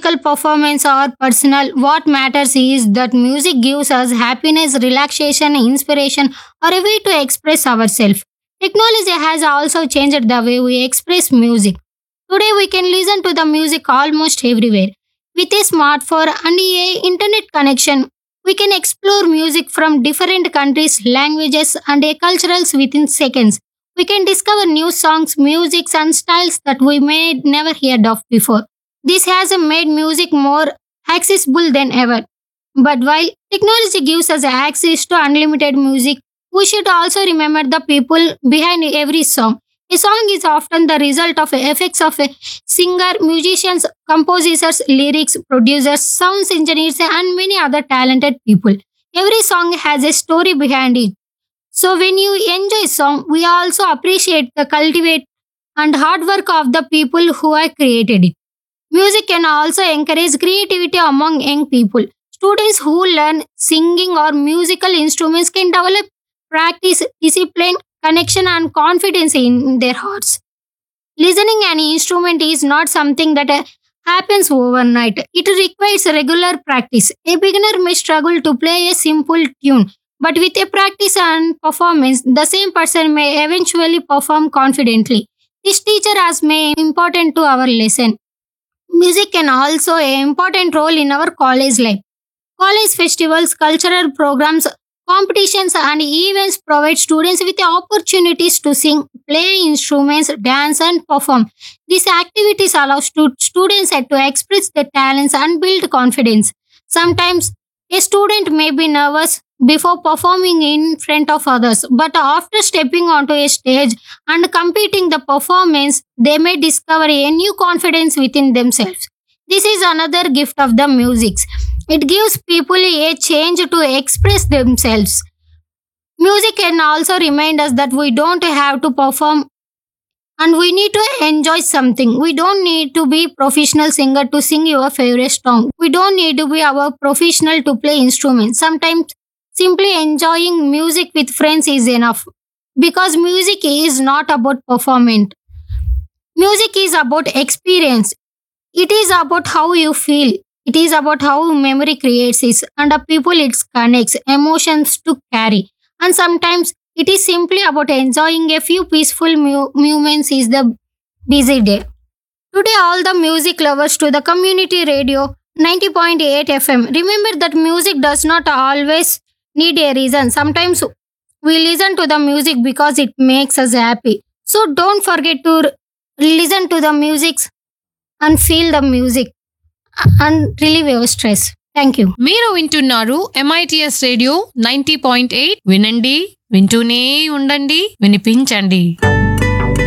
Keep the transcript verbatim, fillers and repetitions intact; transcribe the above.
musical performance or personal. What matters is that music gives us happiness, relaxation, inspiration, or a way to express ourselves. Technology has also changed the way we express music. Today we can listen to the music almost everywhere. With a smartphone and a internet connection, we can explore music from different countries, languages, and a cultures within seconds. We can discover new songs, musics, and styles that we may never heard of before. This has made music more accessible than ever. But while technology gives us access to unlimited music, we should also remember the people behind every song. A song is often the result of effects of a singer, musicians, composers, lyrics, producers, sound engineers, and many other talented people. Every song has a story behind it. So when you enjoy a song, we also appreciate the cultivate and hard work of the people who have created it. Music can also encourage creativity among young people. Students who learn singing or musical instruments can develop practice, discipline, connection, and confidence in their hearts. Listening an instrument is not something that uh, happens overnight. It requires regular practice. A beginner may struggle to play a simple tune, but with a practice and performance, the same person may eventually perform confidently. This teacher has made important to our lesson. Music can also a important role in our college life. College festivals, cultural programs, competitions, and events provide students with the opportunities to sing, play instruments, dance, and perform. These activities allow stu- students to express their talents and build confidence. Sometimes a student may be nervous before performing in front of others, but after stepping onto a stage and completing the performance, they may discover a new confidence within themselves. This is another gift of the music. It gives people a change to express themselves. Music can also remind us that we don't have to perform and we need to enjoy something. We don't need to be professional singer to sing your favorite song. We don't need to be our professional to play instruments. Sometimes simply enjoying music with friends is enough because music is not about performance. Music is about experience. It is about how you feel. It is about how memory creates it and the people it connects, emotions to carry. And sometimes it is simply about enjoying a few peaceful mu- moments is the busy day. Today, all the music lovers to the community radio ninety point eight F M. Remember that music does not always need a reason. Sometimes we listen to the music because it makes us happy. So don't forget to r- listen to the music and feel the music and relieve your stress. Thank you. మీరు వింటున్నారు MITS radio ninety point eight. వినండి, వింటూనే ఉండండి, వినిపించండి.